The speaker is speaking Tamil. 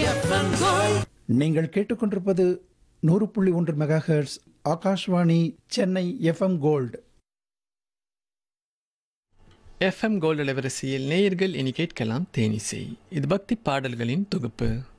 நீங்கள் கேட்டுக்கொண்டிருப்பது 100.1 megahertz Akashvani Chennai FM gold. FM gold அலைவரிசையில் நேயர்கள் இனி கேட்கலாம் தேனிசை. இது பக்தி பாடல்களின் தொகுப்பு.